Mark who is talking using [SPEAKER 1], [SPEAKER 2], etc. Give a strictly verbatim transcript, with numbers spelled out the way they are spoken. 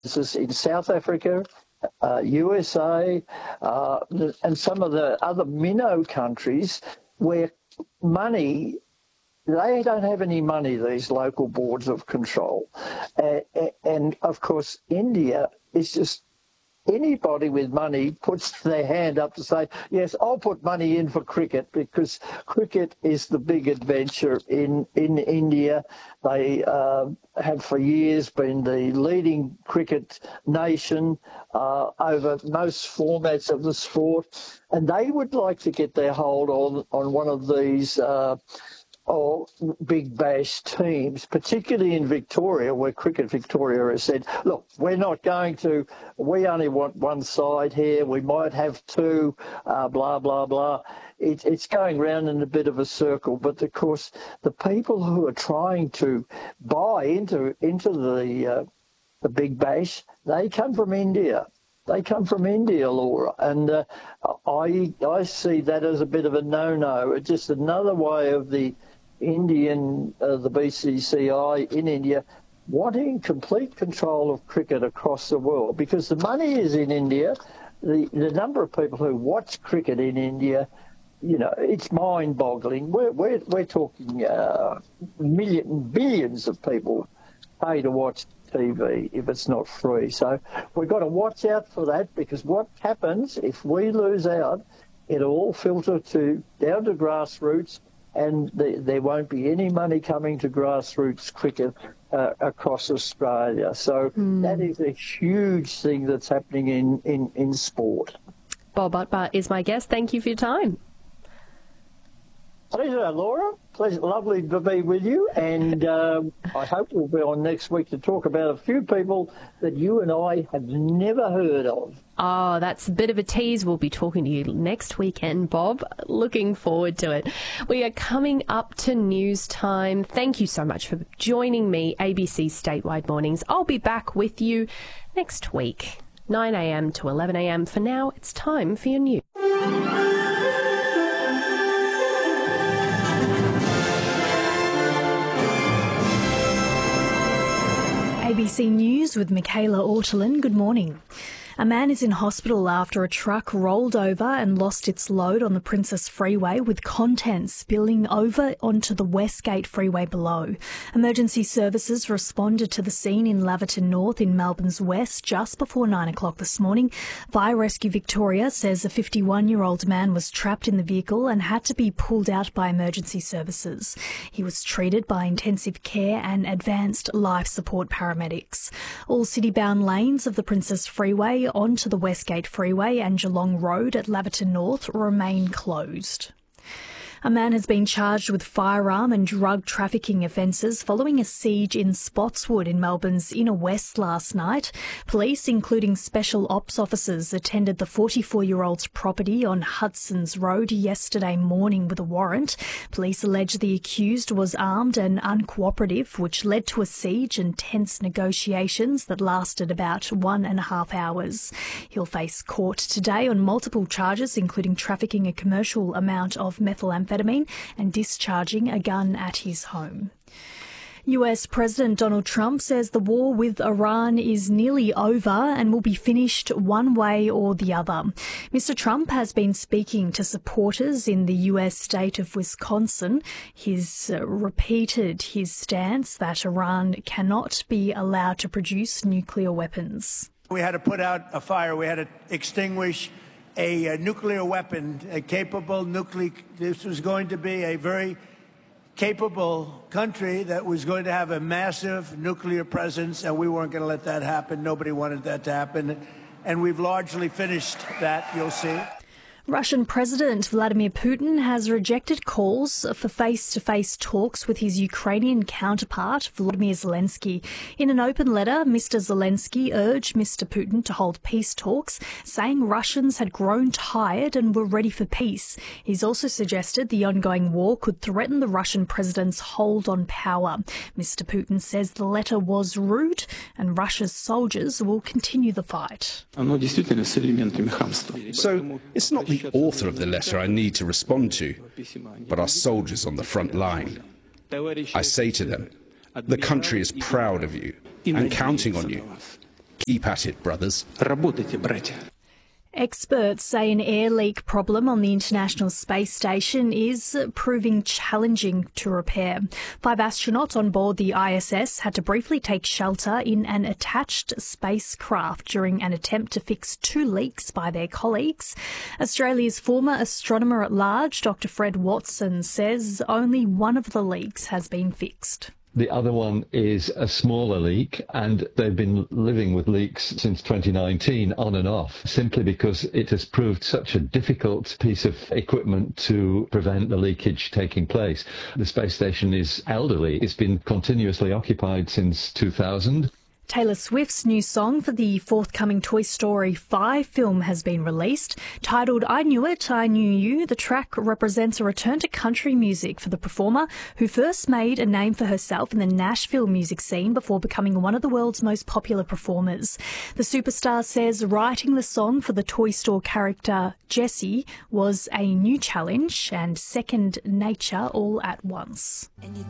[SPEAKER 1] This is in South Africa, uh, U S A, uh, and some of the other minnow countries where money, they don't have any money, these local boards of control. Uh, and, of course, India is just anybody with money puts their hand up to say, yes, I'll put money in for cricket, because cricket is the big adventure in, in India. They uh, have for years been the leading cricket nation uh, over most formats of the sport, and they would like to get their hold on, on one of these uh, or Big Bash teams, particularly in Victoria, where Cricket Victoria has said, look, we're not going to, we only want one side here, we might have two, uh, blah, blah, blah. It, it's going round in a bit of a circle, but of course the people who are trying to buy into into the, uh, the Big Bash, they come from India. They come from India, Laura, and uh, I I see that as a bit of a no-no. It's just another way of the Indian, uh, the B C C I in India, wanting complete control of cricket across the world, because the money is in India. The, the number of people who watch cricket in India, you know, it's mind-boggling. We're, we're, we're talking uh, million, billions of people pay to watch T V if it's not free. So we've got to watch out for that, because what happens if we lose out, it'll all filter to down to grassroots, and the, there won't be any money coming to grassroots cricket uh, across Australia. So mm. that is a huge thing that's happening in, in, in sport.
[SPEAKER 2] Bob Utbah is my guest. Thank you for your time.
[SPEAKER 1] Pleasure, Laura. Pleasure, lovely to be with you, and uh, I hope we'll be on next week to talk about a few people that you and I have never heard of.
[SPEAKER 2] Oh, that's a bit of a tease. We'll be talking to you next weekend, Bob. Looking forward to it. We are coming up to news time. Thank you so much for joining me, A B C Statewide Mornings. I'll be back with you next week, nine a m to eleven a m For now, it's time for your news.
[SPEAKER 3] A B C News with Michaela Ortolin. Good morning. A man is in hospital after a truck rolled over and lost its load on the Princess Freeway, with contents spilling over onto the Westgate Freeway below. Emergency services responded to the scene in Laverton North in Melbourne's West just before nine o'clock this morning. Fire Rescue Victoria says a fifty-one-year-old man was trapped in the vehicle and had to be pulled out by emergency services. He was treated by intensive care and advanced life support paramedics. All city-bound lanes of the Princess Freeway onto the Westgate Freeway and Geelong Road at Laverton North remain closed. A man has been charged with firearm and drug trafficking offences following a siege in Spotswood in Melbourne's Inner West last night. Police, including special ops officers, attended the forty-four-year-old's property on Hudson's Road yesterday morning with a warrant. Police allege the accused was armed and uncooperative, which led to a siege and tense negotiations that lasted about one and a half hours. He'll face court today on multiple charges, including trafficking a commercial amount of methamphetamine and discharging a gun at his home. U S President Donald Trump says the war with Iran is nearly over and will be finished one way or the other. Mister Trump has been speaking to supporters in the U S state of Wisconsin. He's uh, repeated his stance that Iran cannot be allowed to produce nuclear weapons.
[SPEAKER 4] We had to put out a fire. We had to extinguish A, a nuclear weapon, a capable nuclear. This was going to be a very capable country that was going to have a massive nuclear presence, and we weren't going to let that happen. Nobody wanted that to happen, and we've largely finished that, you'll see.
[SPEAKER 3] Russian President Vladimir Putin has rejected calls for face-to-face talks with his Ukrainian counterpart, Volodymyr Zelensky. In an open letter, Mister Zelensky urged Mister Putin to hold peace talks, saying Russians had grown tired and were ready for peace. He's also suggested the ongoing war could threaten the Russian president's hold on power. Mister Putin says the letter was rude and Russia's soldiers will continue the fight.
[SPEAKER 5] So it's not the author of the letter I need to respond to, but our soldiers on the front line. I say to them, the country is proud of you and counting on you. Keep at it, brothers.
[SPEAKER 6] Работайте, братья.
[SPEAKER 3] Experts say an air leak problem on the International Space Station is proving challenging to repair. Five astronauts on board the I S S had to briefly take shelter in an attached spacecraft during an attempt to fix two leaks by their colleagues. Australia's former astronomer at large, Doctor Fred Watson, says only one of the leaks has been fixed.
[SPEAKER 7] The other one is a smaller leak, and they've been living with leaks since twenty nineteen on and off, simply because it has proved such a difficult piece of equipment to prevent the leakage taking place. The space station is elderly. It's been continuously occupied since two thousand.
[SPEAKER 3] Taylor Swift's new song for the forthcoming Toy Story five film has been released. Titled I Knew It, I Knew You, the track represents a return to country music for the performer, who first made a name for herself in the Nashville music scene before becoming one of the world's most popular performers. The superstar says writing the song for the Toy Store character Jessie was a new challenge and second nature all at once.
[SPEAKER 8] And you